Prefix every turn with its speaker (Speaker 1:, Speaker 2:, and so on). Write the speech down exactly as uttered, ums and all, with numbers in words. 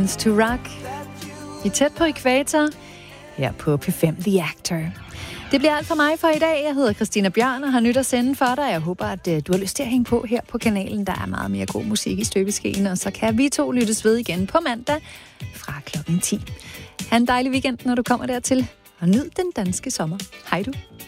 Speaker 1: To Rock. I tæt på ækvator. Her på P fem The Actor. Det bliver alt for mig for i dag. Jeg hedder Christina Bjørn og har nyt at sende for dig. Jeg håber, at du har lyst til at hænge på her på kanalen. Der er meget mere god musik i støbeskeen, og så kan vi to lyttes ved igen på mandag fra klokken ti. Ha' en dejlig weekend, når du kommer dertil. Og nyd den danske sommer. Hej du.